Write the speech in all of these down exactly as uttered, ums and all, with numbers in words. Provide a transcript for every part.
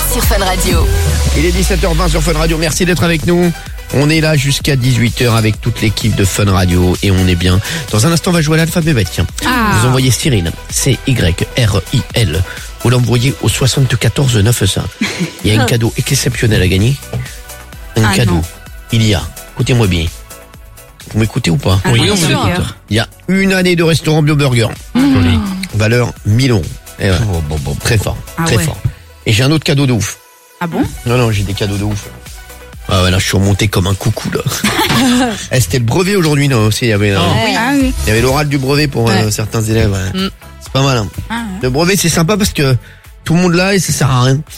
sur Fun Radio. Il est dix-sept heures vingt sur Fun Radio, merci d'être avec nous. On est là jusqu'à dix-huit heures avec toute l'équipe de Fun Radio et on est bien. Dans un instant, on va jouer à l'alphabet. Tiens, Ah. vous envoyez Cyril, C Y R I L. Vous l'envoyez au soixante-quatorze neuf cents. Il y a un cadeau exceptionnel à gagner. Un Ah, cadeau. non. Il y a, écoutez-moi bien. Vous m'écoutez ou pas? Ah, Oui, bien on vous sûr. écoute. Il y a une année de restaurant Bio Burger. Joli. Valeur mille euros. Et ouais, très fort, Ah très ouais. fort. Et j'ai un autre cadeau de ouf. Ah bon? Non, non, j'ai des cadeaux de ouf. Ah ouais, là, je suis remonté comme un coucou, là. Eh, c'était le brevet aujourd'hui, non, aussi. Il y avait, euh, Oui. Ah oui. il y avait l'oral du brevet pour euh, certains élèves. Ouais. Mm. C'est pas mal, hein. Ah, ouais. Le brevet, c'est sympa parce que tout le monde là et ça sert à rien.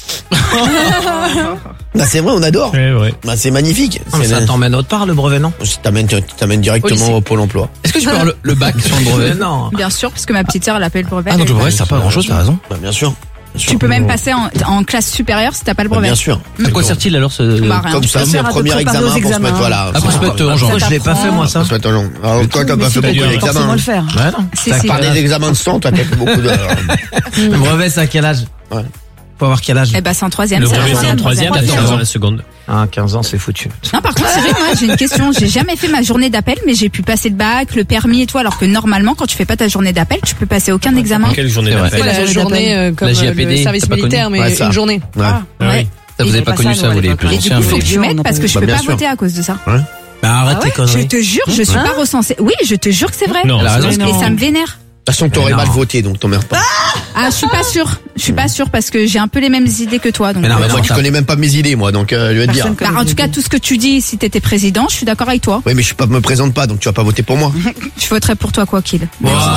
Bah, c'est vrai, on adore. Ouais, ouais. Bah, c'est magnifique. Ah, mais C'est ça t'emmène autre part, le brevet, non? Ça t'amène, t'amène directement Oui, au Pôle emploi. Est-ce que tu peux avoir le, le bac sur le brevet? Non. Bien sûr, parce que ma petite sœur, elle appelle le brevet. Ah, donc le Elle- brevet, ça n'a pas grand chose, t'as raison. Bah, bien sûr. Bien sûr. Tu peux même passer en, en classe supérieure si t'as pas le Bah, brevet. bien sûr. À quoi sert-il alors ce. Bah, rien. Comme ça, c'est sert le à te premier préparer examen aux pour se examens. mettre, voilà. Ah, pour se mettre en jambe. Moi, je l'ai pas fait, moi, ça. Pour se mettre en jambe. Alors, toi, t'as Mais pas fait c'est beaucoup pas d'examens. forcément le faire. Ouais, non. Si, T'as si. pas des examens de sang, toi, t'as fait beaucoup de. Le brevet, c'est à quel âge? Ouais. Faut avoir quel âge? Eh ben, c'est en troisième. Le c'est la brevet, c'est en troisième. troisième, t'as quinze ans la seconde. Ah, quinze ans, c'est foutu. Non, par contre, Cyril, moi, j'ai une question. J'ai jamais fait ma journée d'appel, mais j'ai pu passer le bac, le permis et tout, alors que normalement, quand tu fais pas ta journée d'appel, tu peux passer aucun examen. Quelle journée C'est vrai. d'appel? C'est la la journée euh, comme La J A euh, P D, le service t'as pas connu militaire, mais Ouais, ça. une journée. Ouais. Ah, Ah ouais. oui. Ça, vous Il avez y pas avait connu pas ça, ça, vous nous, à les l'époque. plus Et du anciens. coup, faut mais- que tu on m'aides n'a parce pas que vu. je Bah, peux bien pas sûr. voter à cause de ça. Bah, arrête Ah tes ouais Je conneries. te jure, je suis Hein pas recensée. Oui, je te jure que c'est vrai. Non, elle a raison. Et ça me vénère. De toute façon, t'aurais Mais mal non. voté, donc t'emmerdes pas. Ah, je suis pas sûre. Je suis pas sûre parce que j'ai un peu les mêmes idées que toi. Donc, Mais non, euh, mais Bah, moi, tu t'as- connais même pas mes idées, moi, donc euh, je vais te dire. Personne bah, connaît en les tout cas, idées. tout ce que tu dis, si t'étais président, je suis d'accord avec toi. Oui, mais je suis pas, me présente pas, donc tu vas pas voter pour moi. Je voterais pour toi quoi qu'il.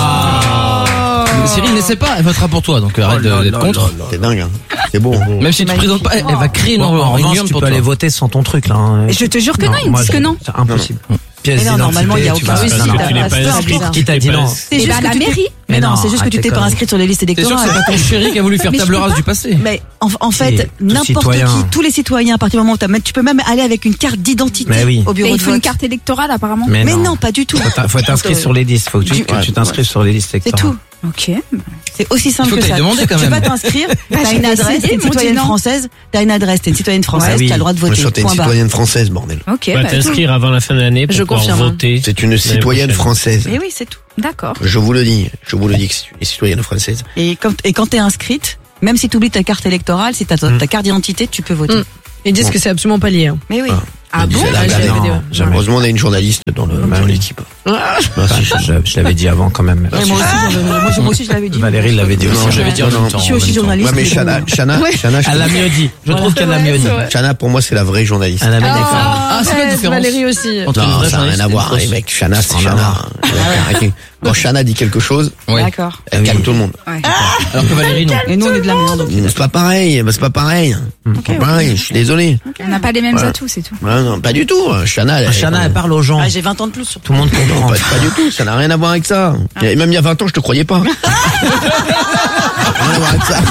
Cyril n'essaie pas, elle votera pour toi, donc arrête Oh là de- d'être là contre. C'est dingue, hein. C'est beau. hein. Même si tu te présentes pas, elle elle va créer une Bon, en une revanche, urne tu pour peux toi. aller voter sans ton truc, là. hein. Je te jure que non, ils me moi, disent je- que non. C'est impossible. Pièce Mais non, d'identité, normalement, il y a tu aucun vas- souci. non, Parce non. que tu n'es pas Peu inscrit. importe. Qui t'a dit non? C'est Et juste bah, que la tu t'es- mairie. Mais non, c'est juste que arrête tu tes t'es pas conneries. inscrite sur les listes T'es sûr que électorales. c'est pas ton chéri qui a voulu faire Mais je table peux rase pas. du passé? Mais en, en C'est fait, tout n'importe citoyen. qui, tous les citoyens, à partir du moment où t'as, tu peux même aller avec une carte d'identité Mais oui. au Mais bureau il de faut une vote. carte électorale apparemment. Mais Mais non, pas du tout. Faut t'in- faut être inscrit sur les listes. Faut que tu, Du- que tu t'inscrives sur les listes C'est électorales. tout. Ok. C'est aussi simple Il faut que que ça. t'ailles demander quand Tu même. vas t'inscrire, Bah, t'as j'ai une adresse, essayé, t'es une ils m'ont dit citoyenne non. française, t'as une adresse, t'es une citoyenne française, oui. t'as le droit de Moi, voter. je suis une Point barre. citoyenne française, bordel. Ok. Tu vas bah, t'inscrire avant la fin de l'année pour Je pouvoir confirme. voter. C'est une l'année citoyenne prochaine. française. Et oui, c'est tout. D'accord. Je vous le dis. Je vous le dis que c'est une citoyenne française. Et quand, et quand t'es inscrite, même si t'oublies ta carte électorale, si t'as ta, ta carte d'identité, tu peux voter. Mm. Ils disent que c'est absolument pas lié. hein. Mais oui. Ah Me bon disait la Ah, galère. j'ai la vidéo. Jamais. Heureusement, on a une journaliste dans le- dans l'équipe. Enfin, je je l'avais dit avant quand même. Ouais, moi aussi, j'en- moi, je- moi aussi, je l'avais dit. Valérie l'avait dit aussi. Non, Je l'avais dit en non, même temps. Je suis en aussi même temps. journaliste. Ouais, mais mais Chana, bon. Chana, Chana, je Elle l'a mieux dit. Je trouve qu'elle l'a mieux dit. Chana, pour moi, c'est la vraie journaliste. Elle a mis des Ah, c'est quoi la ouais, différence Valérie aussi. entre une Non, vraie ça n'a rien journaliste à et voir, une les fausse? mecs. Chana, c'est En Chana. avoir. Arrêtez. Quand Chana dit quelque chose, Ouais. D'accord. elle calme tout le monde. Ouais. Alors que Valérie, non. Et nous, on est de la merde. donc. C'est pas pareil, bah, c'est pas pareil. C'est pas pareil, je suis désolé. On n'a pas les mêmes Voilà. atouts, c'est tout. Ouais, non, pas du tout. Chana, elle, Chana, elle parle aux gens. Ah, j'ai vingt ans de plus, surtout. Tout le monde non, comprend. pas, pas du tout, ça n'a rien à voir avec ça. Et même il y a vingt ans, je te croyais pas. Rien à voir avec ça.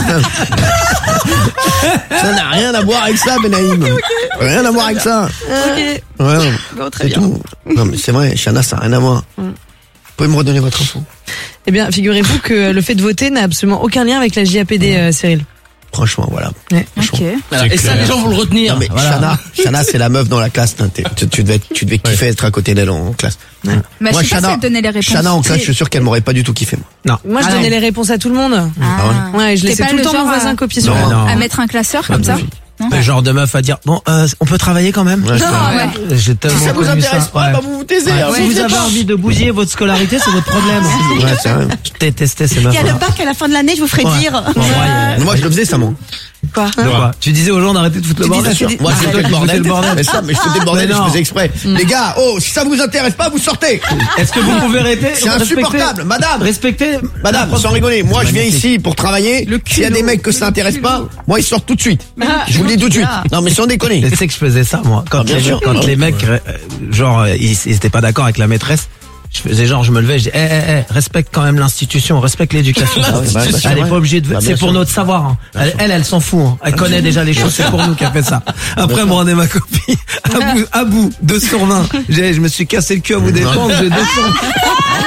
Ça n'a rien à voir avec ça, Benaïm. Rien à voir avec ça. Ok. Ouais, Bon, très c'est bien. tout. Non, mais c'est vrai, Chana, ça n'a rien à voir. Vous pouvez me redonner votre info? Eh bien, figurez-vous que le fait de voter n'a absolument aucun lien avec la J A P D, euh, Cyril. Franchement, voilà. Ok. Voilà. Et ça, les gens vont le retenir. Non, mais Voilà. Chana, Chana, c'est la meuf dans la classe. T'es- Tu, tu devais, tu devais kiffer être à côté d'elle en classe. Mais Moi, je sais pas Chana- si elle donnait les réponses. Chana en classe, je suis sûr qu'elle m'aurait pas du tout kiffé, moi. Moi, je Ah donnais non. les réponses à tout le monde. Ah. Ouais, je T'es laissais pas tout le le temps mon genre voisin à- copier sur Non, moi. non. À mettre un classeur comme ça. Non. Le genre de meuf à dire bon, euh, on peut travailler quand même. Ouais, je te- ouais. J'ai tellement Si ça vous connu intéresse ça, pas, ouais. bah vous vous taisez. Ouais, hein, si vous vous faites avez pas. envie de bousiller votre scolarité, c'est votre problème. Ouais, c'est vrai. Je détestais ces Il meufs. y a le bac à la fin de l'année, je vous ferai Ouais. dire. Bon, ouais, Moi, je le faisais, ça, moi. Quoi? de quoi Tu disais aux gens d'arrêter de foutre le Tu bordel. disais- tu dis- Moi, je Ah, foutais toi, le tu bordel. foutais le bordel. Mais ça, mais je foutais le bordel, Mais je non. faisais exprès. Les gars, oh, si ça vous intéresse pas, vous sortez. Est-ce que vous pouvez arrêter C'est respecter- insupportable, madame. Respectez. Madame, sans rigoler, moi, je viens ici pour travailler. S'il y a des mecs que ça intéresse pas, moi, ils sortent tout de suite. Je vous le dis tout de suite. Non, mais sans déconner. Tu sais que je faisais ça, moi. Quand, Ah, bien les, sûr. quand les mecs, euh, genre, euh, ils, ils étaient pas d'accord avec la maîtresse, je faisais genre, je me levais, je dis, eh, eh, eh, respecte quand même l'institution, respecte l'éducation. Ah ouais, bah, bah, c'est Elle est vrai. pas obligée de, Bah, bien c'est pour sûr. notre savoir, hein. Elle, elle, elle s'en fout, hein. Elle connaît déjà les choses, c'est pour nous qu'elle fait ça. Après, elle me rendait ma copie. À bout, à bout, deux sur vingt. J'ai, je me suis cassé le cul à vous défendre, j'ai deux sur vingt.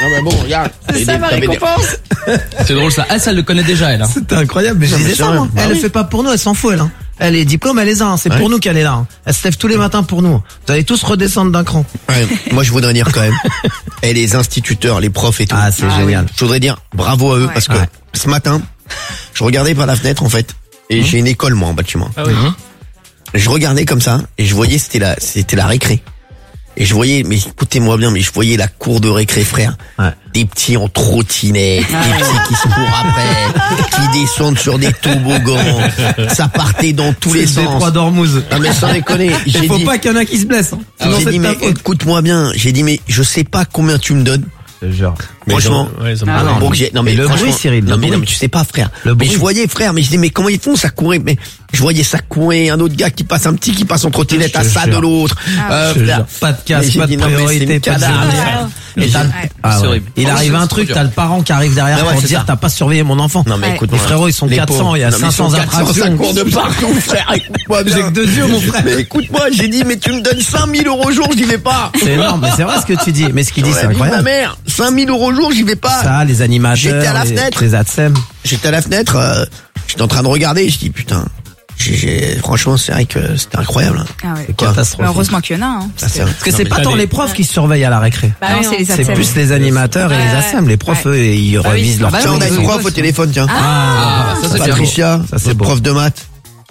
Non mais bon, regarde. C'est ça ma T'avais des- récompense. C'est drôle ça. Ah, ça elle le connaît déjà, elle. Hein. C'était incroyable, mais je Non, mais disais c'est ça, vrai. moi. Bah Elle oui. le fait pas pour nous, elle s'en fout, elle. Hein. Elle est diplôme, elle les a. Hein. C'est Ouais. pour nous qu'elle est là. Hein. Elle se lève tous les matins pour nous. Vous allez tous redescendre d'un cran. Ouais, moi je voudrais dire quand même, et les instituteurs, les profs et tout. Ah, c'est génial. Je voudrais dire bravo à eux Ouais. parce que Ouais. ce matin, je regardais par la fenêtre en fait, et j'ai une école moi en bas de chez moi. Ah oui. Je regardais comme ça et je voyais c'était la c'était la récré. Et je voyais, mais écoutez-moi bien, mais je voyais la cour de récré, frère. Ouais. Des petits en trottinette, des petits qui se courent après, qui descendent sur des toboggans. Ça partait dans tous les C'est le sens. détroit d'Ormuz. Non mais sans déconner, j'ai Il faut dit, pas qu'il y en a qui se blessent. Hein. Sinon, j'ai c'est dit de ta mais faute. écoute-moi bien, j'ai dit mais je sais pas combien tu me donnes. Genre. Franchement. Ouais, ça me Ah paraît. non. Bon, que j'ai- non Et mais le franchement, bruit, Cyril, le non mais, non bruit. mais tu sais pas frère. Le mais bruit. je voyais frère, mais je dis mais comment ils font ça courait, mais je voyais ça courir, un autre gars qui passe un petit qui passe en trottinette Je à te ça jure. de l'autre. Je te jure, pas de Mais casse, j'ai pas de dit, non, mais c'est priorité, une pas de cadavre. dernière. Et Et t'as- Ouais. Ah C'est ouais. horrible. Il Oh, arrive c'est un trop truc, dur. t'as le parent qui arrive derrière Ah ouais, pour c'est dire ça. t'as pas surveillé mon enfant. Non mais Ouais. écoute, Les frérots, ils sont les quatre cents, pauvres. il y a Non, mais ils cinq cents sont quatre cents, attractions. ça court de partout, frère. Écoute-moi bien. J'ai que deux yeux, mon frère. Mais écoute-moi, j'ai dit mais tu me donnes cinq mille euros au jour, j'y vais pas. C'est énorme, mais c'est vrai ce que tu dis. Mais ce qu'il dit, J'aurais c'est dit, ma incroyable. mère, cinq mille euros au jour, j'y vais pas. Ça, les animateurs, J'étais à la les, fenêtre. les A T S E M. J'étais à la fenêtre, euh, j'étais en train de regarder, je dis putain, j'ai, j'ai- franchement c'est vrai que c'était incroyable. hein. Ah ouais. C'est Quoi Mais catastrophique. heureusement qu'il y en a. Hein, Ça, c'est vrai. Parce que Non, c'est mais pas là, tant les profs qui surveillent à la récré. Bah non, c'est les C'est A T S E M. plus les animateurs et les A T S E M. Les profs, eux, ils Bah oui. revisent leur Bah Tiens, on a oui, une oui, prof oui. au téléphone, tiens. Ah, ça c'est bien. Patricia, Ça, c'est notre beau. prof de maths.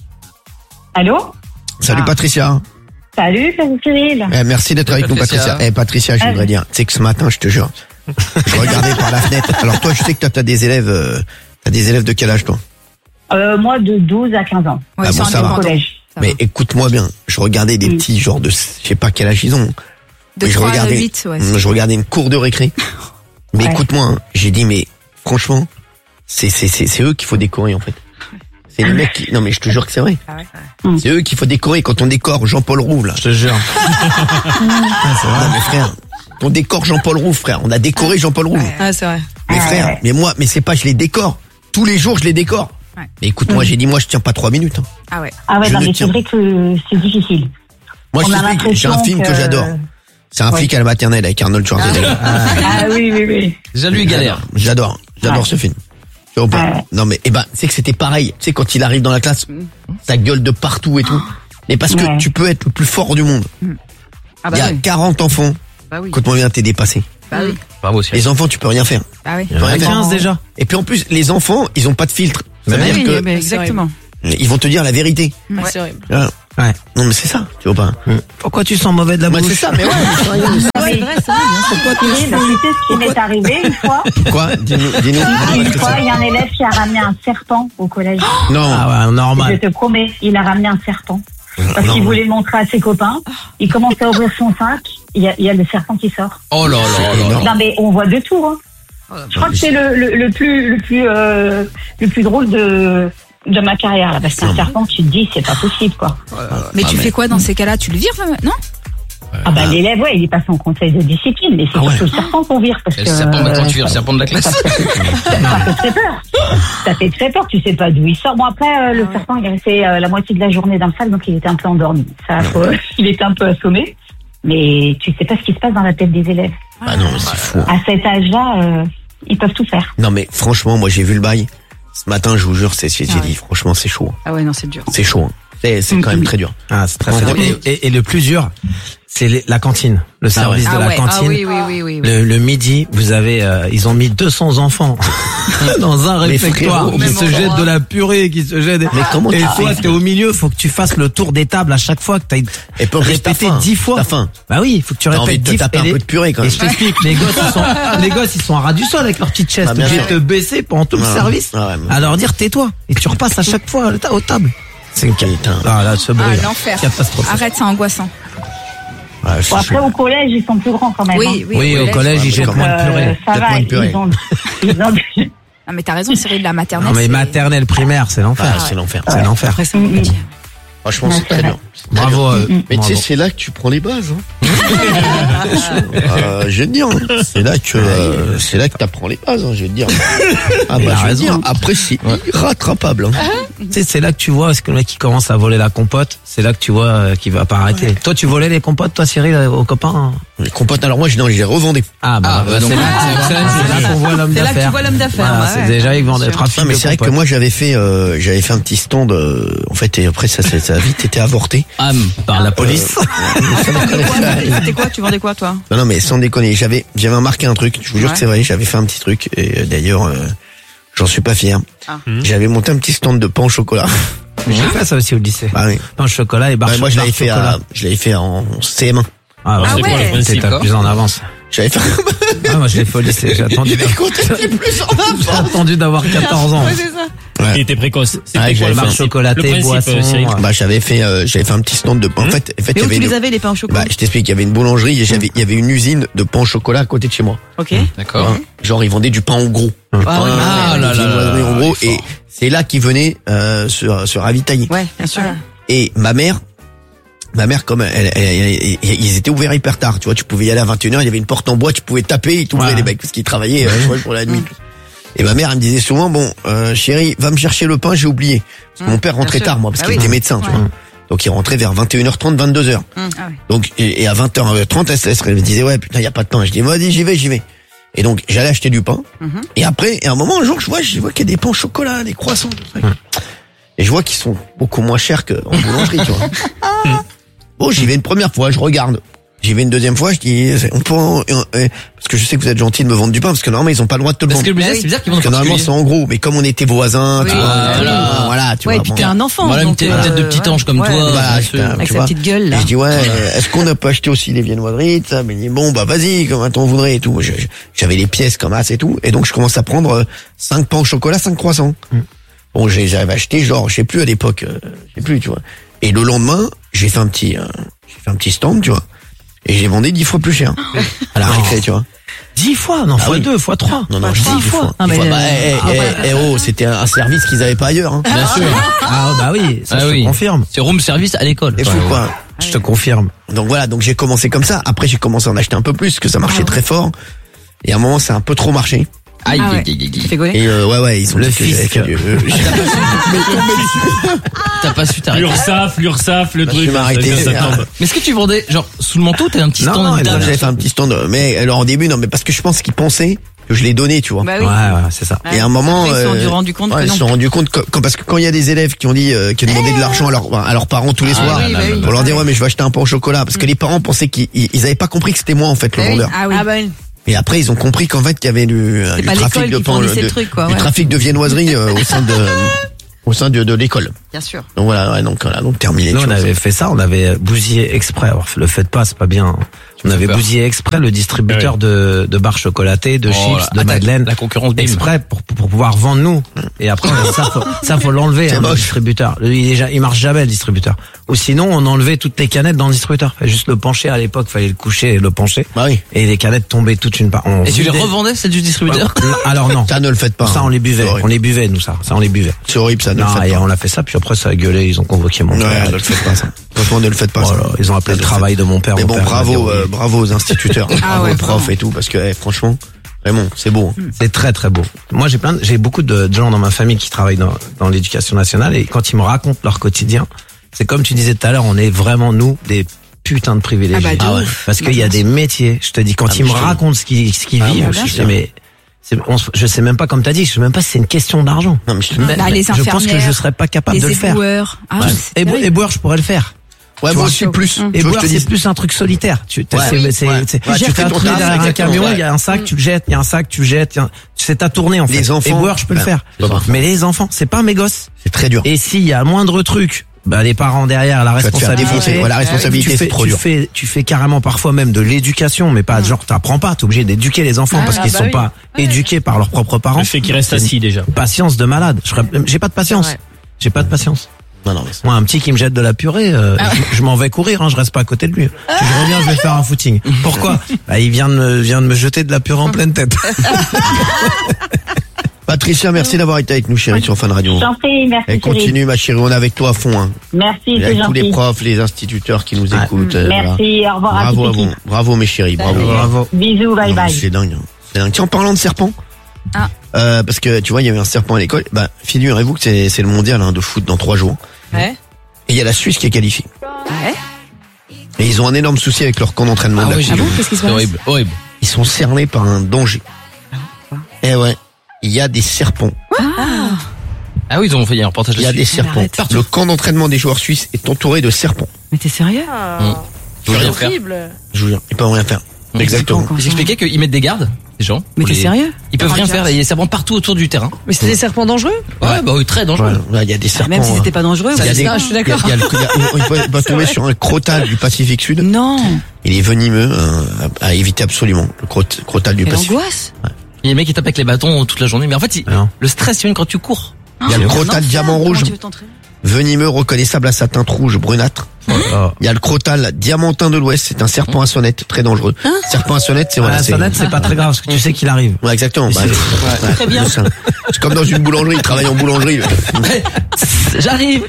Allô? Salut Ah. Patricia. Salut, c'est Cyril. Eh, merci d'être avec nous Patricia. Patricia. Eh Patricia, je voudrais dire, tu sais que ce matin, je te jure, je regardais par la fenêtre. Alors toi, je sais que toi, t'as des élèves, euh, t'as des élèves de quel âge toi? Euh, moi, de douze à quinze ans. Ouais, Ah ils bon, sont ça va. indépendants. Collège. Ça Mais va. écoute-moi bien, je regardais des Oui. petits genre de, je sais pas quel âge ils ont. De Mais je trois à regardais, huit, ouais. je regardais une cour de récré. Mais Ouais. écoute-moi, hein, j'ai dit mais franchement, c'est c'est c'est c'est eux qu'il faut décorer en fait. C'est les mecs qui, non mais je te jure que c'est vrai. Ah ouais. C'est eux qu'il faut décorer quand on décore Jean-Paul Rouve là. Je te jure. Non mais frère, on décore Jean-Paul Rouve frère. On a décoré Jean-Paul Rouve. Ah, c'est vrai. Mais Ah, frère, ouais. mais moi, mais c'est pas je les décore. Tous les jours je les décore. Ouais. Mais écoute-moi, j'ai dit moi je tiens pas trois minutes. hein. Ah ouais. Ah ouais, Je non, ne mais tiens c'est vrai que c'est difficile. Moi On je a t'explique, j'ai un l'impression film que, que- j'adore. C'est un Ouais. flic à la maternelle avec Arnold Schwarzenegger. Ah oui, oui, oui. Déjà lui il galère. J'adore, j'adore Ouais. ce film. Tu vois ou pas Ouais. Non mais eh ben, c'est que c'était pareil. Tu sais quand il arrive dans la classe, ça gueule de partout et tout. Mais parce que Ouais. tu peux être le plus fort du monde. Ah Il bah y a oui. quarante enfants. Bah oui. Écoute-moi bien, t'es dépassé. Bah oui. Bravo Cyril. Les enfants, tu peux rien faire. Bah oui. Tu peux rien faire. quinze déjà. Et puis en plus, les enfants, ils ont pas de filtre. Ça veut Bah dire oui, que mais exactement. ils vont te dire la vérité. Ah, Ouais. c'est horrible. Hein. Ouais. Non mais c'est ça, tu vois pas. Pourquoi tu sens mauvais de la Ouais, bouche? c'est ça, mais ouais. C'est vrai, c'est vrai. Pourquoi tu sais ce qui m'est arrivé une fois? Quoi Dis-nous, dis-nous. Une fois, il y a un élève qui a ramené un serpent au collège. Non. Ah ouais, Je normal. te promets, il a ramené un serpent. Parce Non. qu'il voulait le montrer à ses copains. Il commence à ouvrir son sac. Il y a, il y a le serpent qui sort. Oh là là là là. Non, mais on voit de tout. Hein. Je crois que c'est le, le, le plus, le plus, euh, le plus drôle de, de ma carrière là, parce qu'un serpent, tu te dis, c'est pas possible, quoi. Mais Ah, tu mais- fais quoi dans ces cas-là? Tu le vires, euh, non? Ah bah l'élève, ouais, il est passé en conseil de discipline, mais c'est Ah ouais. surtout le serpent qu'on vire, parce Et que. le serpent, bah, quand euh, tu vires le serpent de la classe. Ça fait très peur. Ça fait très peur, tu sais pas d'où il sort. Bon après, euh, le Ah ouais. serpent, il est resté euh, la moitié de la journée dans le sac, donc il était un peu endormi. Ça, faut- il était un peu assommé. Mais tu sais pas ce qui se passe dans la tête des élèves. Ah non, c'est fou. À cet âge-là, euh, ils peuvent tout faire. Non mais franchement, moi j'ai vu le bail. Ce matin, je vous jure, c'est, j'ai Ah dit, ouais. franchement, c'est chaud. Ah ouais, non, c'est dur. C'est chaud. hein. C'est, c'est quand même très dur. Ah, c'est très, Ah, très dur. oui. Et, et- et le plus dur, c'est les- la cantine. Le service Ah de la ouais. cantine. Ah oui, oui, oui, oui. oui. Le, le midi, vous avez, euh, ils ont mis deux cents enfants dans un Mais réfectoire frérot, qui même se endroit. jettent de la purée, qui se jettent. Mais comment Et tu toi, fais t'es au milieu, faut que tu fasses le tour des tables à chaque fois que t'ailles Et puis en plus, t'as répéter faim. dix fois. T'as faim. Bah oui, faut que tu T'as envie répètes de te dix fois. taper un Et les- peu de purée quand Et même. je t'explique, les gosses, ils sont, les gosses, ils sont à ras du sol avec leur petite chaise. Ah, T'es bien obligé de sûr. te baisser pendant tout le Ouais. service. Ouais, mais- À leur dire, tais-toi. Et tu repasses à chaque fois aux tables. C'est une qualité. Ah là, ce bruit. Ah, là. l'enfer. Catastrophique. Arrête, c'est angoissant. Ouais, c'est Bon, après, chaud. au collège, ils sont plus grands quand même. Oui, hein. oui, Oui, au collège, ils jettent Euh, moins de purée. ça Peut-être va, moins de purée. ils ont, ils ont du- Ah, mais t'as raison, Cyril, la maternelle. Non mais c'est- maternelle, primaire, c'est l'enfer. Ah, c'est l'enfer. C'est l'enfer. Après, c'est compliqué. Franchement, Ouais, c'est c'est très vrai. dur. Bravo. euh, Mais tu bravo. sais, c'est là que tu prends les bases. Hein. euh, je vais te dire, hein. c'est là que euh, c'est là que t'apprends les bases. Hein, je vais te dire. Ah Il bah a je vais te raison. dire. Après c'est irrattrapable. Hein. Tu sais, c'est là que tu vois, est-ce que le mec qui commence à voler la compote, c'est là que tu vois euh, qu'il va pas arrêter. Toi, tu volais les compotes, toi, Cyril, euh, aux copains hein Les compotes, alors moi je non, je les revendais. Ah bah, Ah, bah, donc, c'est là, c'est- c'est là qu'on voit l'homme C'est là que d'affaires. tu vois l'homme d'affaires. Voilà, ouais, c'est ouais. déjà ils vendent des trafics Non mais de c'est vrai que compotes. moi j'avais fait euh, j'avais fait un petit stand euh, en fait et après ça ça, ça a vite été avorté. Âme par la police. C'était quoi? Tu vendais quoi, toi? Non non mais sans déconner, j'avais j'avais remarqué un truc, je vous jure Ouais. que c'est vrai, j'avais fait un petit truc et euh, d'ailleurs euh, j'en suis pas fier. Ah. J'avais monté un petit stand de pain au chocolat. J'ai fait ça aussi au lycée. Bah oui. Pain au chocolat et barre Ouais, moi je barre l'avais fait chocolat. à, je l'avais fait en C M un. Ah, Ah c'est ouais. quoi le principe, t'es plus en avance. J'avais fait Ah, moi je l'ai fait au lycée, j'ai attendu. J'ai attendu d'avoir quatorze ans. Ouais. Il était précoce. C'était Ouais, quoi j'avais le fait principe chocolaté, Le principe, boisson, euh, Cyril ouais. Bah j'avais fait euh, j'avais fait un petit stand de pain. En fait, en fait il Mais y où avait tu une- les avais, les pains au chocolat? bah je t'explique, il y avait une boulangerie et j'avais il y avait une usine de pain au chocolat à côté de chez moi. Ok. D'accord. Hein. Genre ils vendaient du pain au gros. Ah, ouais. Ah là là là là, en gros il est et fort. c'est là qu'ils venaient euh, se se ravitailler. Ouais, bien sûr. Et ma mère Ma mère, comme elle, elle- elle- elle- ils étaient ouverts hyper tard, tu vois, tu pouvais y aller à vingt et une heures, il y avait une porte en bois, tu pouvais taper, ils t'ouvraient Ouais. les mecs, parce qu'ils travaillaient euh, tu vois, pour la nuit. Et ma mère, elle me disait souvent, bon, euh, chérie, va me chercher le pain, j'ai oublié. Parce que mon père rentrait sûr. tard, moi, parce Ah qu'il oui. était médecin, tu Ouais. vois. Donc il rentrait vers vingt et une heures trente, vingt-deux heures. Ah ouais. Donc, et, et à vingt heures trente, elle, se- elle me disait, ouais, putain, il y a pas de pain. Je dis, vas-y, j'y vais, j'y vais. Et donc, j'allais acheter du pain. Et après, et à un moment, un jour, je vois, je vois qu'il y a des pains au chocolat, des croissants, tout ça. Et je vois qu'ils sont beaucoup moins chers qu'en boulangerie, tu vois. Bon, j'y vais une première fois, je regarde. J'y vais une deuxième fois, je dis, on peut, en- euh, euh, parce que je sais que vous êtes gentil de me vendre du pain, parce que normalement, ils ont pas le droit de te le Parce vendre. que le business, c'est bizarre qu'ils vendent Parce que normalement, c'est en gros, mais comme on était voisins, tu Oui. vois, Ah, euh, voilà. voilà, tu Ouais, et vois. puis bon. t'es un enfant. Voilà, une donc, tête euh, tête de petit ange comme ouais. toi. Voilà, bien putain, sûr. Avec tu sa vois. petite gueule, Et là. je dis, ouais, euh, est-ce qu'on n'a pas acheté aussi des viennoiseries, tout ça? Mais il dit, bon, bah, vas-y, comment t'en voudrais et tout. Je- je- J'avais les pièces comme as et tout. Et donc, je commence à prendre euh, cinq pains au chocolat, cinq croissants. Bon, j'ai- j'avais acheté, genre, je sais plus à l'époque, euh, je sais plus, tu vois. Et le lendemain, j'ai fait un petit, euh, j'ai fait un petit stand, tu vois. Et j'ai vendu dix fois plus cher. À la récré, tu vois. Dix fois, non, Ah fois oui. deux, fois trois. Non, non, Pas je dis trois dix fois. Ah, Dix mais, fois. euh, Bah, eh, eh, eh, oh, c'était un un service qu'ils avaient pas ailleurs, hein. Bien sûr. Ah, bah oui, ça Ah je oui. te confirme. C'est room service à l'école. C'est fou, quoi. Je te confirme. Donc voilà, donc j'ai commencé comme ça. Après, j'ai commencé à en acheter un peu plus, parce que ça marchait très fort. Et à un moment, ça a un peu trop marché. Aïe, Ah ouais. aïe, aïe, aïe. Tu fais gauler? Et euh, ouais, ouais, ils ont Le dit que j'avais fisc. fait du- euh, T'as pas su t'arrêter. L'URSSAF, l'URSSAF, le Bah, truc. je vais m'arrêter. ça, ça tombe. Mais est-ce que tu vendais, genre, sous le manteau, t'as un petit Non, stand non, évidemment. j'avais fait un petit stand. Mais alors au début, non, mais parce que je pense qu'ils pensaient que je l'ai donné, tu vois. Bah Ouais, oui. ouais, c'est ça. Et à un moment, Après, ils se sont euh, rendu compte ouais, que ils non. se sont rendus compte que, quand- parce que quand il y a des élèves qui ont dit, euh, qui ont demandé de l'argent à, leur, à leurs parents tous les soirs, oui, bah oui. pour leur dire ouais mais je vais acheter un pain au chocolat, parce que les parents pensaient qu'ils ils ils avaient pas compris que c'était moi en fait le Ah oui. vendeur. Ah oui. Ah bah oui. Et après ils ont compris qu'en fait qu'il y avait du, euh, du pas trafic l'école de qui pain, fournissait de- le truc, quoi, du ouais. trafic de viennoiserie euh, au sein de, au sein de, de l'école. Bien sûr. Donc voilà, ouais, donc voilà, donc terminé. Nous, tu on vois. avait fait ça, on avait bousillé exprès. Alors, le faites pas, c'est pas bien. On fais avait peur. bousillé exprès le distributeur de, de barres chocolatées, de Oh chips, là, de attaque, madeleine. la concurrence, bim. Exprès pour, pour pouvoir vendre nous. Et après, on a dit, ça, faut, ça, faut l'enlever, C'est hein, le moche. distributeur. Il, est ja- il marche jamais, le distributeur. Ou sinon, on enlevait toutes les canettes dans le distributeur. Fallait juste le pencher à l'époque, fallait le coucher et le pencher. Bah oui. Et les canettes tombaient toute une part. On Et tu les vidait- revendais, celle du distributeur? Alors non. Ça ne le faites pas. Ça, hein. on les buvait. C'est horrible. On les buvait, nous, ça. Ça, on les buvait. C'est horrible, ça ne Non, le et faites pas. on a fait ça, puis après, ça a gueulé, ils ont convoqué mon Ouais, père. ne le faites pas ça. Franchement, ne le faites pas ça. Voilà, ils ont appelé le travail de mon père. Mais mon bon, père m'a bravo, dit, euh, bravo aux instituteurs, bravo ouais, aux profs et tout, parce que eh, franchement, vraiment, c'est beau. hein. C'est très très beau. Moi j'ai plein, de- j'ai beaucoup de gens dans ma famille qui travaillent dans, dans l'éducation nationale et quand ils me racontent leur quotidien, c'est comme tu disais tout à l'heure, on est vraiment nous des putains de privilégiés. Ah bah, de Ah ouais. ouf. Parce qu'il y a des métiers, je te dis, quand Ah, ils mais me je te- racontent ce qu'ils ce qu'ils Ah, vivent, moi je aussi, dis mais c'est, on se- je sais même pas comme t'as dit, je sais même pas si c'est une question d'argent. Non, mais je te- Mais- Bah, les je pense que infirmières, je serais pas capable de Les le faire. éboueurs. Ah, Ouais. c'est Ébou- terrible. Éboueur, je pourrais le faire. Ouais, Tu moi vois, aussi plus. Hum. Tu veux que Éboueur, je te c'est dise plus un truc solitaire. Tu, t'as- Ouais, c'est, oui, c'est- ouais. c'est- Ouais, tu tu fais fais un ton truc taf, derrière un exactement, camion, ouais. il y a un sac, tu le jettes, il y a un sac, tu le jettes, il y a un- c'est ta tournée en fait. Les enfants, Éboueur, je peux le ouais, faire. c'est pas. Mais les enfants, c'est pas mes gosses. C'est très dur. Et s'il y a moindre truc, bah les parents derrière, la Tu vas te faire responsabilité. défoncer. Ouais, la responsabilité, tu fais, c'est trop tu dur. fais, tu fais carrément parfois même de l'éducation, mais pas genre t'apprends pas, t'es obligé d'éduquer les enfants Ah, parce qu'ils bah sont oui. pas éduqués par leurs propres parents. Le fait qu'il reste assis déjà. Patience de malade. Je serais- J'ai pas de patience. Ouais. J'ai pas de patience. Non, non, mais c'est- Moi, un petit qui me jette de la purée, euh, je, je m'en vais courir, hein, je reste pas à côté de lui. Si je reviens, je vais faire un footing. Pourquoi? Bah, il vient de me, vient de me jeter de la purée en pleine tête. Patricia, merci d'avoir été avec nous, chérie, sur Fun Radio. Je t'en prie, merci Et chérie. continue, ma chérie, on est avec toi à fond. Hein. Merci, Et c'est avec tous les gentil. profs, les instituteurs qui nous écoutent. euh, voilà. Merci, au revoir Bravo à à toute vous, l'équipe. bravo mes chéris, bravo. Bravo. Bisous, bye Non, mais bye. C'est dingue, hein. C'est dingue. Tiens, en parlant de serpents, Ah. euh, parce que tu vois, il y avait un serpent à l'école. Bah, figurez-vous que c'est c'est le mondial hein, de foot dans trois jours. Ouais. Et il y a la Suisse qui est qualifiée. Ouais. Et ils ont un énorme souci avec leur camp d'entraînement. Ah de la ouais, Coupe j'ai du vu. Monde. Qu'est-ce qui se C'est passe? horrible, horrible. Ils sont cernés par un danger. Eh ouais, il y a des serpents. Ah oui, ils ont fait il y a un reportage Il y a des là-dessus. serpents. arrête. Le camp d'entraînement des joueurs suisses est entouré de serpents. Mais t'es sérieux? Ils peuvent rien faire. Horrible. Je vous jure, ils peuvent rien faire. Exactement. Ils expliquaient qu'ils mettent des gardes, les gens. Mais Pour t'es les- sérieux? Ils peuvent rien faire, il y a des serpents partout autour du terrain. Mais c'est des serpents dangereux? Ouais, bah oui, très dangereux. Ouais, là, il y a des serpents. Même si c'était pas dangereux. Il y a ouais. des- ça, je suis d'accord. il y a- il y a le- il y a- il peut, il peut tomber sur un crotal du Pacifique Sud. Non. Il est venimeux euh, à, à éviter absolument. Le crot- crotal du Quelle Pacifique. angoisse. Il y a des mecs qui tapent avec les bâtons toute la journée. Mais en fait, il- Alors. le stress, il vient quand tu cours. Il y a le crotal diamant rouge, Comment tu veux t'entraîner? venimeux, reconnaissable à sa teinte rouge brunâtre. Oh. Il y a le crotal diamantin de l'Ouest, c'est un serpent à sonnette très dangereux. Serpent à sonnette, c'est voilà, Ah, c'est sonnette, c'est pas très grave parce que tu sais qu'il arrive. ouais, exactement. Bah, c'est- ouais, Très bien. c'est ça. C'est comme dans une boulangerie, il travaille en boulangerie. lui. J'arrive.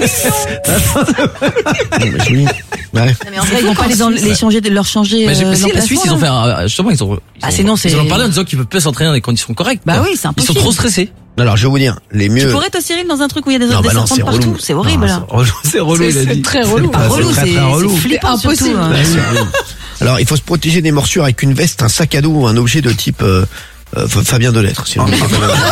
Ouais, je vous dis. Ouais. Mais en vrai, ils vont pas les, en- les changer, de leur changer. Mais j'ai euh, pas si la Suisse, ils ont fait un, justement, ils ont, ils Ah, ont- sinon, c'est- ils en ont parlé en disant qu'ils peuvent pas s'entraîner dans des conditions correctes. Bah quoi. oui, c'est Ils impossible. sont trop stressés. Alors, je vais vous dire, les Tu mieux. pourrais toi, Cyril, dans un truc où il y a des, Non, des bah non, serpents c'est de partout. relou. C'est horrible, là. Non, c'est- C'est relou, il a C'est dit. très relou. Pas Ah, relou, c'est très, c'est très relou. c'est flippant. C'est impossible. surtout, hein. Alors, il faut se protéger des morsures avec une veste, un sac à dos ou un objet de type euh, euh, Fabien Delettre. Si vous voulez.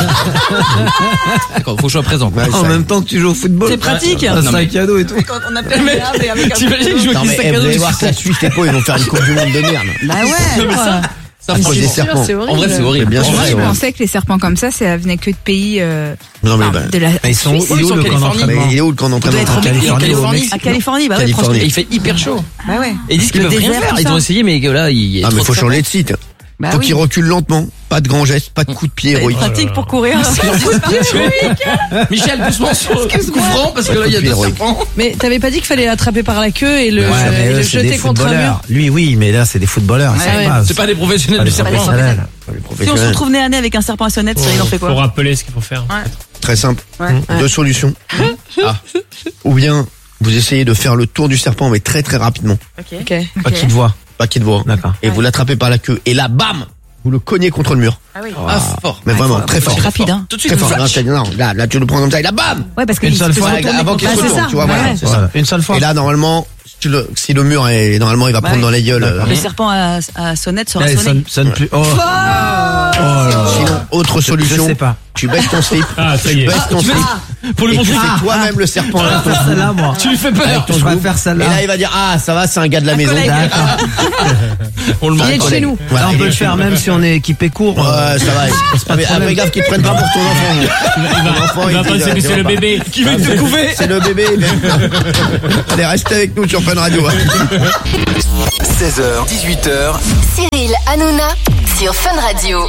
D'accord, faut que je sois présent. Ouais, En ça- même temps que tu joues au football. C'est pratique. Un Non, mais- sac à dos et tout. Quand on appelle le grave et avec un T'imagines jouer Non, avec mais des sacs eh, à vous dos allez du voir que la serpent. Suisse, les pauvres, ils vont faire une coupe du monde de merde. Bah ouais. mais quoi. ça- Ça À me cause fait des chier. serpents. C'est horrible. En vrai, c'est Mais horrible. bien sûr, Moi, c'est je horrible. pensais que les serpents comme ça, ça venait que de pays euh, Non, mais enfin, bah, de la. Mais ils sont où, Suisse, il est ils où sont le en camp Californie. mais d'entraînement? il est où le camp Il doit d'entraînement être en Californie, Californie. au À Californie, bah ouais, Californie. Et franchement. il fait hyper chaud. Bah ouais. Et ils disent qu'ils Le peuvent rien désert, faire. tout Ils ça. ont essayé, mais que là, il y a Ah, mais trop faut de changer de serpents. site. Bah Faut oui. qu'ils reculent lentement. Pas de grands gestes, pas de coups de pied C'est héroïques. pratique pour courir. Michel, doucement sur le coup franc, parce que là, il y a deux Héroïque. serpents. Mais t'avais pas dit qu'il fallait l'attraper par la queue et le, Ouais, et mais le eux, c'est des jeter contre un mur? footballeurs. Lui, oui, mais là, c'est des footballeurs. Ouais, c'est ouais. pas- C'est pas des professionnels pas du des serpent. professionnels. Les Si on se professionnels. retrouve nez à nez avec un serpent à sonnette, Cyril, on fait Faut quoi? rappeler ce qu'il faut faire. Très simple. Ouais. Deux solutions. Ah. Ou bien, vous essayez de faire le tour du serpent, mais très très rapidement. Ok. Ok. Pas qu'il te voit. Pas qu'il te voit. D'accord. Et vous l'attrapez par la queue. Et là, bam! Vous le cognez contre le mur. Ah oui. Ah, fort. Mais vraiment, très fort. C'est rapide, hein. Tout de suite, Très une fort. Non, flash. c'est- non, là, là, tu le prends comme ça, et là, bam! Ouais, parce que Une il seule se fois, fait Ouais, retourner avant contre- qu'il Bah, se c'est retourne, ça. tu vois, Ouais. voilà. c'est ça. Voilà. Une seule fois. Et là, normalement, si, tu le- si le mur est, normalement, il va Bah prendre ouais. dans la gueule. euh, Le serpent à, à sonnette sera Allez, sonné. sonne, sonne plus. Oh. Oh là là. Sinon, autre Je solution. sais pas. Tu baisses ton slip. Ah, ça y Tu est. baisses ton slip. Pour lui Et tu montrer. fais toi-même le serpent. Je là. vais faire celle-là, moi. Tu lui fais peur. Je vais faire Et celle-là. là, il va dire, ah, ça va, c'est un gars de la maison. D'accord. On le Il est de montre. chez nous. Voilà, Là, on il peut est le chez faire nous. même si on est équipé court. Ouais, ça va. Mais après, gaffe qu'ils te prennent pas pour ton enfant. Il va, Ton enfant, il va te penser dira, que tu c'est le vois pas. bébé. Qui veut te couver. C'est le bébé. Allez, restez avec nous sur Fun Radio. seize heures, dix-huit heures, Cyril Hanouna sur Fun Radio.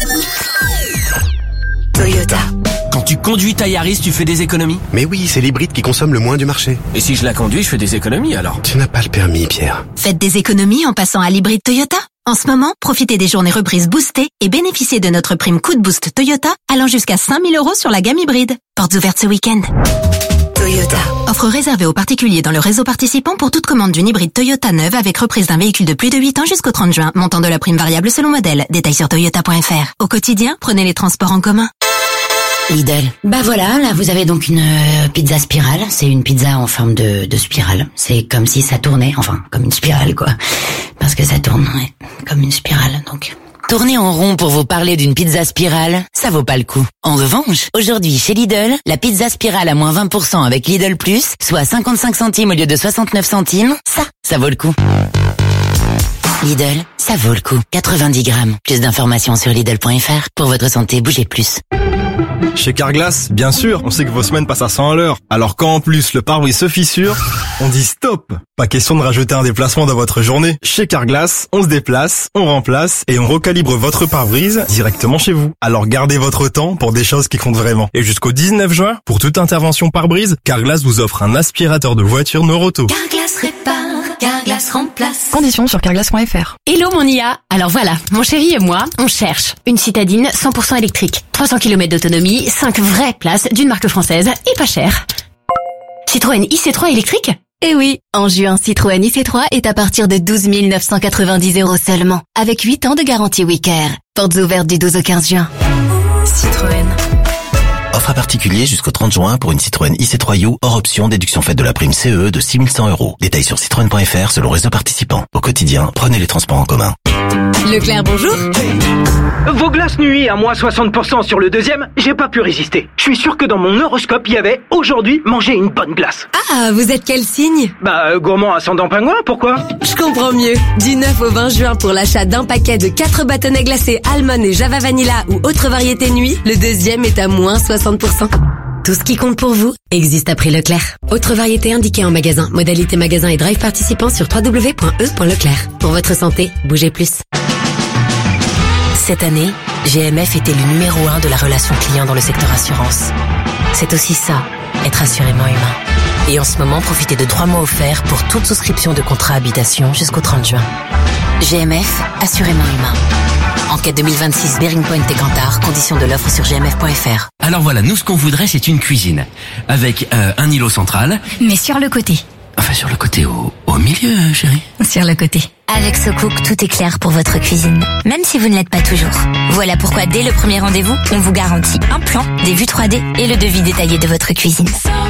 Toyota. Quand tu conduis ta Yaris, tu fais des économies? Mais oui, c'est l'hybride qui consomme le moins du marché. Et si je la conduis, je fais des économies alors? Tu n'as pas le permis, Pierre. Faites des économies en passant à l'hybride Toyota. En ce moment, profitez des journées reprises boostées et bénéficiez de notre prime coup de boost Toyota allant jusqu'à cinq mille euros sur la gamme hybride. Portes ouvertes ce week-end. Toyota. Offre réservée aux particuliers dans le réseau participant pour toute commande d'une hybride Toyota neuve avec reprise d'un véhicule de plus de huit ans jusqu'au trente juin. Montant de la prime variable selon modèle. Détails sur toyota point f r. Au quotidien, prenez les transports en commun. Lidl. Bah voilà, là vous avez donc une euh, pizza spirale. C'est une pizza en forme de, de spirale. C'est comme si ça tournait, enfin comme une spirale quoi. Parce que ça tourne ouais, comme une spirale donc. Tourner en rond pour vous parler d'une pizza spirale, ça vaut pas le coup. En revanche, aujourd'hui chez Lidl, la pizza spirale à moins vingt pour cent avec Lidl Plus, soit cinquante-cinq centimes au lieu de soixante-neuf centimes, ça, ça vaut le coup. Lidl, ça vaut le coup. quatre-vingt-dix grammes. Plus d'informations sur Lidl point f r. Pour votre santé, bougez plus. Chez Carglass, bien sûr, on sait que vos semaines passent à cent à l'heure. Alors quand en plus le pare-brise se fissure, on dit stop. Pas question de rajouter un déplacement dans votre journée. Chez Carglass, on se déplace, on remplace et on recalibre votre pare-brise directement chez vous. Alors gardez votre temps pour des choses qui comptent vraiment. Et jusqu'au dix-neuf juin, pour toute intervention pare-brise, Carglass vous offre un aspirateur de voiture Noroto. Carglass répare. Carglass remplace. Conditions sur carglass point f r. Hello mon I A. Alors voilà, mon chéri et moi, on cherche une citadine cent pour cent électrique, trois cents kilomètres d'autonomie, cinq vraies places d'une marque française et pas cher. Citroën I C trois électrique? Eh oui, en juin, Citroën I C trois est à partir de douze mille neuf cent quatre-vingt-dix euros seulement, avec huit ans de garantie Wicare. Portes ouvertes du douze au quinze juin. Citroën. Offre à particulier jusqu'au trente juin pour une Citroën I C trois U hors option, déduction faite de la prime C E de six mille cent euros. Détails sur citroën point f r selon réseau participant. Au quotidien, prenez les transports en commun. Leclerc, bonjour. Vos glaces nuit à moins soixante pour cent sur le deuxième, j'ai pas pu résister. Je suis sûr que dans mon horoscope, il y avait aujourd'hui manger une bonne glace. Ah, vous êtes quel signe? Bah, euh, gourmand ascendant pingouin, pourquoi? Je comprends mieux. Du neuf au vingt juin, pour l'achat d'un paquet de quatre bâtonnets glacés Almond et Java Vanilla ou autre variété nuit, le deuxième est à moins soixante pour cent. Tout ce qui compte pour vous existe à prix Leclerc. Autre variété indiquée en magasin. Modalité magasin et drive participants sur w w w point e point leclerc. Pour votre santé, bougez plus. Cette année, G M F était le numéro un de la relation client dans le secteur assurance. C'est aussi ça, être assurément humain. Et en ce moment, profitez de trois mois offerts pour toute souscription de contrat habitation jusqu'au trente juin. G M F, assurément humain. Enquête deux mille vingt-six, Bearing Point et Kantar, conditions de l'offre sur g m f point f r. Alors voilà, nous ce qu'on voudrait c'est une cuisine. Avec euh, un îlot central. Mais sur le côté. Enfin sur le côté, au, au milieu euh, chérie. Sur le côté. Avec SoCook, tout est clair pour votre cuisine, même si vous ne l'êtes pas toujours. Voilà pourquoi dès le premier rendez-vous, on vous garantit un plan, des vues trois D et le devis détaillé de votre cuisine.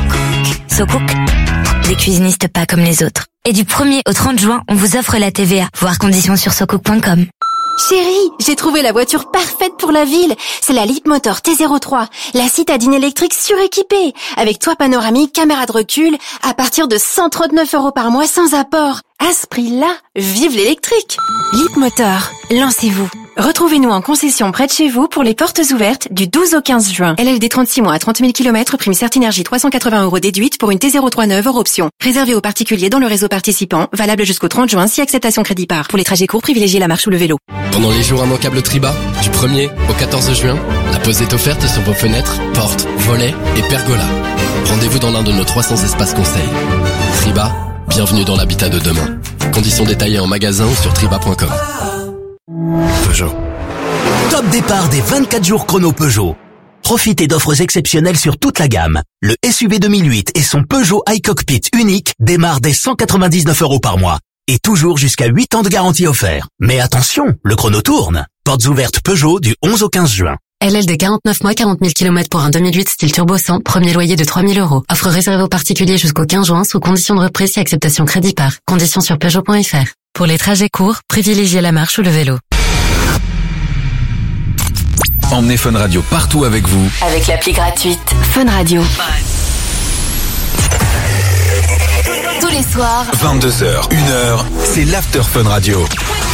SoCook, des cuisinistes pas comme les autres. Et du premier au trente juin, on vous offre la T V A, voir conditions sur socook point com. Chérie, j'ai trouvé la voiture parfaite pour la ville. C'est la Leapmotor T zéro trois, la citadine électrique suréquipée, avec toit panoramique, caméra de recul, à partir de cent trente-neuf euros par mois sans apport. À ce prix-là, vive l'électrique! Leapmotor, lancez-vous. Retrouvez-nous en concession près de chez vous pour les portes ouvertes du douze au quinze juin. L L D trente-six mois à trente mille kilomètres, prime Certinergie trois cent quatre-vingts euros déduite pour une T zéro trois neuve hors option. Réservé aux particuliers dans le réseau participant, valable jusqu'au trente juin si acceptation crédit par. Pour les trajets courts, privilégiez la marche ou le vélo. Pendant les jours immanquables Triba, du premier au quatorze juin, la pause est offerte sur vos fenêtres, portes, volets et pergolas. Rendez-vous dans l'un de nos trois cents espaces conseils. Triba, bienvenue dans l'habitat de demain. Conditions détaillées en magasin ou sur triba point com. Peugeot. Top départ des vingt-quatre jours chrono Peugeot. Profitez d'offres exceptionnelles sur toute la gamme. Le S U V deux mille huit et son Peugeot iCockpit unique démarrent dès cent quatre-vingt-dix-neuf euros par mois. Et toujours jusqu'à huit ans de garantie offert. Mais attention, le chrono tourne. Portes ouvertes Peugeot du onze au quinze juin. L L D quarante-neuf mois, quarante mille kilomètres pour un deux mille huit style turbo cent, premier loyer de trois mille euros. Offre réservée aux particuliers jusqu'au quinze juin sous conditions de reprise si acceptation crédit par. Conditions sur peugeot point f r. Pour les trajets courts, privilégiez la marche ou le vélo. Emmenez Fun Radio partout avec vous. Avec l'appli gratuite Fun Radio. Tous les soirs, vingt-deux heures, une heure, c'est l'After Fun Radio.